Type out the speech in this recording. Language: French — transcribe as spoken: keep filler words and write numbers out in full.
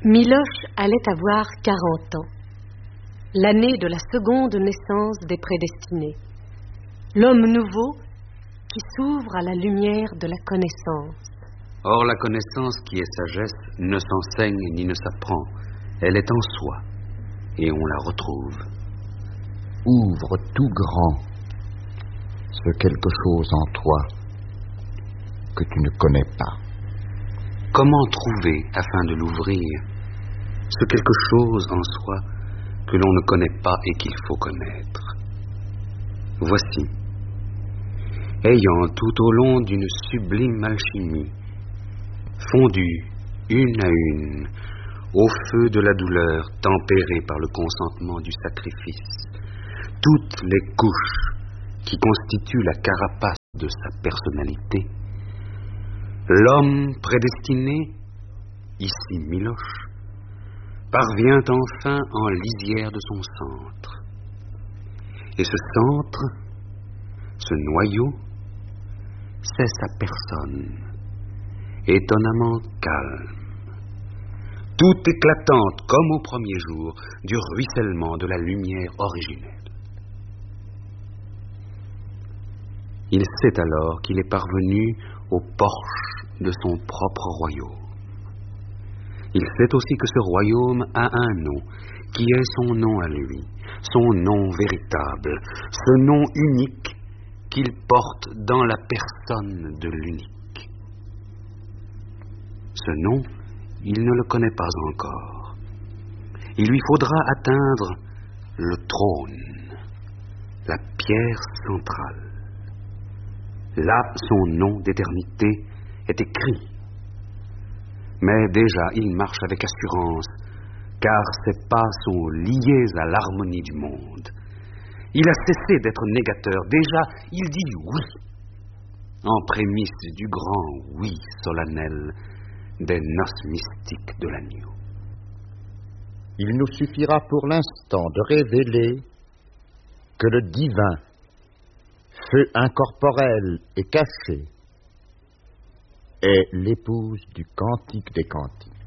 Miloche allait avoir quarante ans, l'année de la seconde naissance des prédestinés, l'homme nouveau qui s'ouvre à la lumière de la connaissance. Or, la connaissance qui est sagesse ne s'enseigne ni ne s'apprend, elle est en soi, et on la retrouve. Ouvre tout grand ce quelque chose en toi que tu ne connais pas. Comment trouver, afin de l'ouvrir, ce quelque chose en soi que l'on ne connaît pas et qu'il faut connaître? Voici, ayant tout au long d'une sublime alchimie fondu une à une au feu de la douleur tempérée par le consentement du sacrifice, toutes les couches qui constituent la carapace de sa personnalité, l'homme prédestiné, ici Miloche, parvient enfin en lisière de son centre. Et ce centre, ce noyau, c'est sa personne, étonnamment calme, tout éclatante comme au premier jour du ruissellement de la lumière originelle. Il sait alors qu'il est parvenu au porche de son propre royaume. Il sait aussi que ce royaume a un nom, qui est son nom à lui, son nom véritable, ce nom unique qu'il porte dans la personne de l'unique. Ce nom, il ne le connaît pas encore. Il lui faudra atteindre le trône, la pierre centrale. Là, son nom d'éternité est écrit. Mais déjà, il marche avec assurance, car ses pas sont liés à l'harmonie du monde. Il a cessé d'être négateur. Déjà, il dit oui, en prémisse du grand oui solennel des noces mystiques de l'agneau. Il nous suffira pour l'instant de révéler que le divin, feu incorporel et caché, est l'épouse du cantique des cantiques.